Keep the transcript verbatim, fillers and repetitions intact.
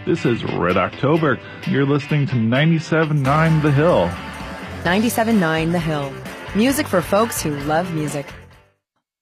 This is Red October. You're listening to ninety-seven point nine The Hill. ninety-seven point nine The Hill. Music for folks who love music.